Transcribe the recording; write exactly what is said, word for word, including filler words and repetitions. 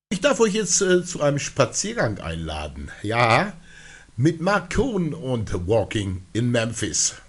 Ich darf euch jetzt äh, zu einem Spaziergang einladen. Ja, mit Mark Cohn und Walking in Memphis.